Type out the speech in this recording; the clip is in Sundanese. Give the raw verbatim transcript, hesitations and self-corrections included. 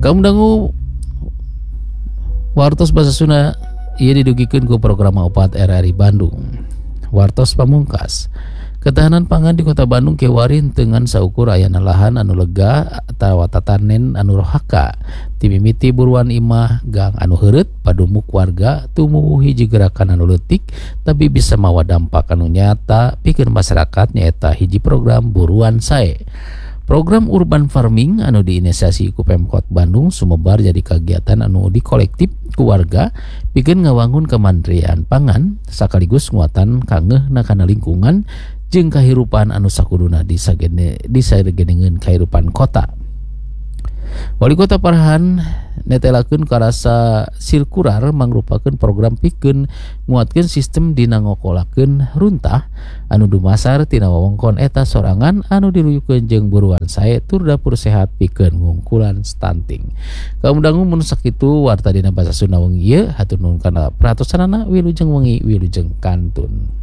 Kamu dangu wartos bahasa Sunda ia didugikeun ku program opat R R I Bandung. Wartos pamungkas. Ketahanan pangan di Kota Bandung kewarin dengan saukur ayana lahan anu lega atawa tatanen anu rohaka. Timimiti buruan imah gang anu heureut padumuk warga tumuwuh hiji gerakan anu leutik tapi bisa mawa dampak anu nyata pikeun masyarakat nyaeta hiji program buruan sae. Program urban farming anu diinisiasi ku Pemkot Bandung sumebar jadi kegiatan anu dikolektif ku warga pikeun ngawangun kemandirian pangan sakaligus nguatan kangeuna kana lingkungan jeung kahirupan anu sakuduna disagene disagedengeun kahirupan kota. Wali Kota Parahan netelakeun karasa sirkular mangrupakeun program pikeun nguatkeun sistem dina ngokolakeun runtah anu dumasar tina wewengkon eta sorangan anu diruyukeun jeung buruan sae tur dapur sehat pikeun ngungkulan stunting. Kamu dangu mun sakitu warta dina basa Sunda wengi ieu hatur nuhun kana perhatosanana wilujeng wengi wilujeng kantun.